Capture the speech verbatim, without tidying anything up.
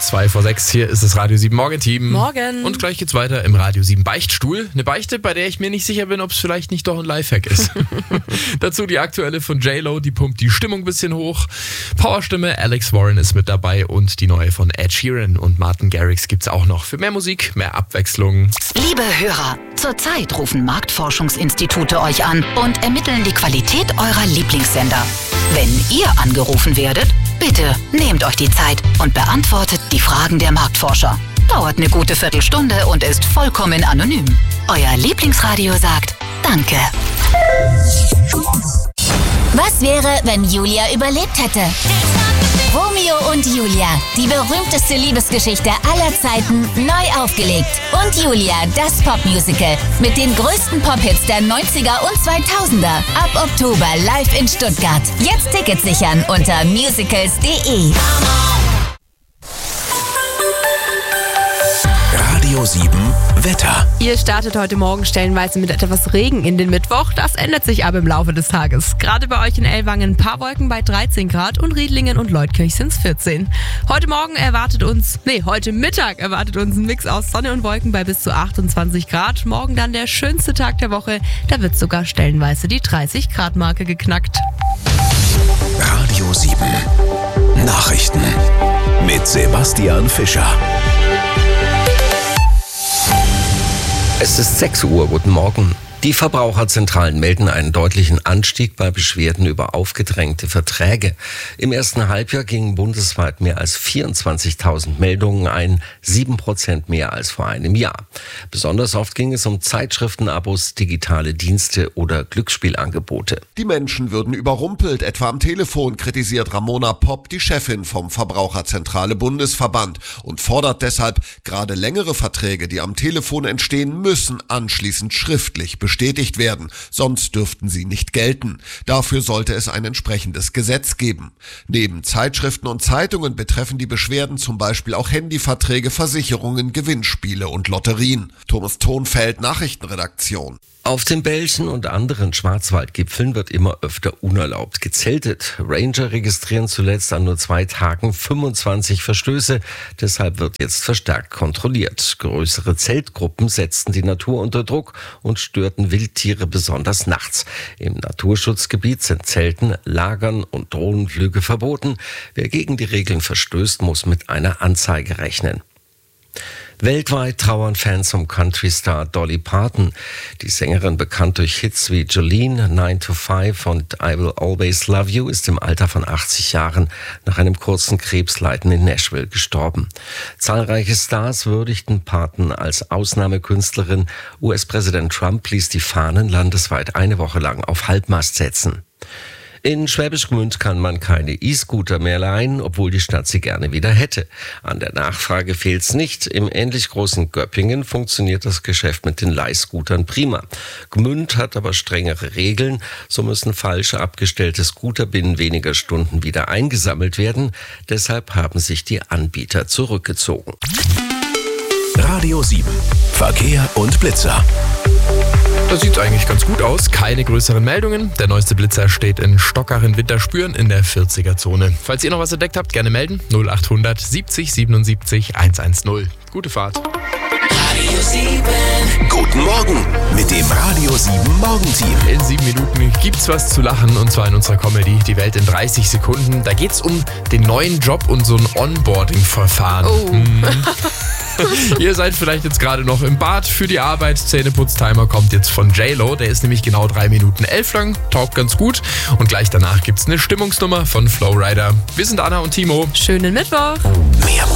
Zwei vor sechs, hier ist das Radio sieben Morgenteam. Morgen. Und gleich geht's weiter im Radio sieben Beichtstuhl. Eine Beichte, bei der ich mir nicht sicher bin, ob es vielleicht nicht doch ein Lifehack ist. Dazu die aktuelle von J-Lo, die pumpt die Stimmung ein bisschen hoch. Powerstimme, Alex Warren ist mit dabei und die neue von Ed Sheeran und Martin Garrix gibt's auch noch. Für mehr Musik, mehr Abwechslung. Liebe Hörer, zurzeit rufen Marktforschungsinstitute euch an und ermitteln die Qualität eurer Lieblingssender. Wenn ihr angerufen werdet, bitte nehmt euch die Zeit und beantwortet die Fragen der Marktforscher. Dauert eine gute Viertelstunde und ist vollkommen anonym. Euer Lieblingsradio sagt Danke. Was wäre, wenn Julia überlebt hätte? Romeo und Julia, die berühmteste Liebesgeschichte aller Zeiten, neu aufgelegt. Und Julia, das Popmusical mit den größten Pop-Hits der neunziger und zweitausender. Ab Oktober live in Stuttgart. Jetzt Tickets sichern unter musicals punkt de. Radio sieben Wetter. Ihr startet heute Morgen stellenweise mit etwas Regen in den Mittwoch. Das ändert sich aber im Laufe des Tages. Gerade bei euch in Ellwangen ein paar Wolken bei dreizehn Grad und Riedlingen und Leutkirch sind es vierzehn. Heute Morgen erwartet uns, nee, heute Mittag erwartet uns ein Mix aus Sonne und Wolken bei bis zu achtundzwanzig Grad. Morgen dann der schönste Tag der Woche. Da wird sogar stellenweise die dreißig Grad Marke geknackt. Radio sieben Nachrichten mit Sebastian Fischer. Es ist sechs Uhr, guten Morgen. Die Verbraucherzentralen melden einen deutlichen Anstieg bei Beschwerden über aufgedrängte Verträge. Im ersten Halbjahr gingen bundesweit mehr als vierundzwanzigtausend Meldungen ein, sieben Prozent mehr als vor einem Jahr. Besonders oft ging es um Zeitschriftenabos, digitale Dienste oder Glücksspielangebote. Die Menschen würden überrumpelt, etwa am Telefon, kritisiert Ramona Popp, die Chefin vom Verbraucherzentrale Bundesverband, und fordert deshalb, gerade längere Verträge, die am Telefon entstehen, müssen anschließend schriftlich bestätigt werden, sonst dürften sie nicht gelten. Dafür sollte es ein entsprechendes Gesetz geben. Neben Zeitschriften und Zeitungen betreffen die Beschwerden zum Beispiel auch Handyverträge, Versicherungen, Gewinnspiele und Lotterien. Thomas Thonfeld, Nachrichtenredaktion. Auf den Belchen und anderen Schwarzwaldgipfeln wird immer öfter unerlaubt gezeltet. Ranger registrieren zuletzt an nur zwei Tagen fünfundzwanzig Verstöße. Deshalb wird jetzt verstärkt kontrolliert. Größere Zeltgruppen setzten die Natur unter Druck und störten Wildtiere besonders nachts. Im Naturschutzgebiet sind Zelten, Lagern und Drohnenflüge verboten. Wer gegen die Regeln verstößt, muss mit einer Anzeige rechnen. Weltweit trauern Fans um Country-Star Dolly Parton. Die Sängerin, bekannt durch Hits wie Jolene, nine to five und I Will Always Love You, ist im Alter von achtzig Jahren nach einem kurzen Krebsleiden in Nashville gestorben. Zahlreiche Stars würdigten Parton als Ausnahmekünstlerin. U S-Präsident Trump ließ die Fahnen landesweit eine Woche lang auf Halbmast setzen. In Schwäbisch Gmünd kann man keine E-Scooter mehr leihen, obwohl die Stadt sie gerne wieder hätte. An der Nachfrage fehlt's nicht. Im ähnlich großen Göppingen funktioniert das Geschäft mit den Leihscootern prima. Gmünd hat aber strengere Regeln. So müssen falsch abgestellte Scooter binnen weniger Stunden wieder eingesammelt werden. Deshalb haben sich die Anbieter zurückgezogen. Radio sieben Verkehr und Blitzer. Das sieht eigentlich ganz gut aus. Keine größeren Meldungen. Der neueste Blitzer steht in Stockach in Winterspüren in der vierziger-Zone. Falls ihr noch was entdeckt habt, gerne melden. null achthundert siebzig siebenundsiebzig hundertzehn. Gute Fahrt. Radio sieben. Guten Morgen mit dem Radio sieben Morgenteam. In sieben Minuten gibt's was zu lachen, und zwar in unserer Comedy Die Welt in dreißig Sekunden. Da geht's um den neuen Job und so ein Onboarding-Verfahren. Oh. Hm. Ihr seid vielleicht jetzt gerade noch im Bad für die Arbeit. Zähneputztimer kommt jetzt von J-Lo. Der ist nämlich genau drei Minuten elf lang. Taugt ganz gut. Und gleich danach gibt's eine Stimmungsnummer von Flowrider. Wir sind Anna und Timo. Schönen Mittwoch. Mehr